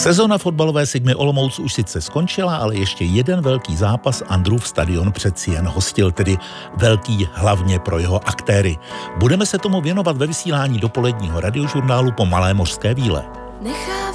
Sezona fotbalové Sigmy Olomouc už sice skončila, ale ještě jeden velký zápas Andrův stadion přeci jen hostil, tedy velký hlavně pro jeho aktéry. Budeme se tomu věnovat ve vysílání dopoledního radiožurnálu Po malé mořské víle. Nechávám